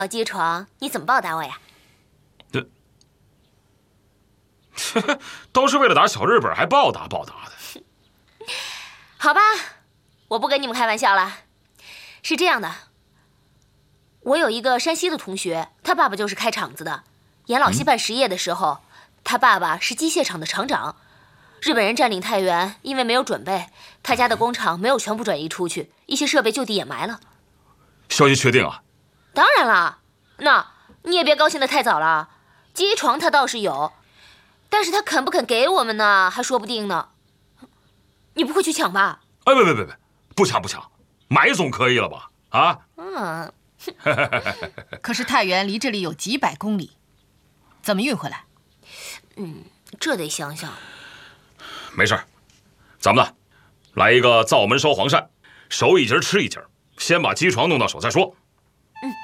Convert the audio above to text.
机床，你怎么报答我呀？ 都是为了打小日本，还报答的。 好吧，我不跟你们开玩笑了。是这样的，我有一个山西的同学，他爸爸就是开厂子的。严老西办实业的时候，他爸爸是机械厂的厂长。日本人占领太原，因为没有准备，他家的工厂没有全部转移出去，一些设备就地掩埋了。 消息确定啊？ 当然了，那你也别高兴得太早了。机床他倒是有，但是他肯不肯给我们呢，还说不定呢。你不会去抢吧？ 哎，别，不抢，买总可以了吧？啊？ 可是太原离这里有几百公里，怎么运回来？ 这得想想。 没事，咱们呢，来一个灶门烧黄鳝，手一节吃一节，先把机床弄到手再说。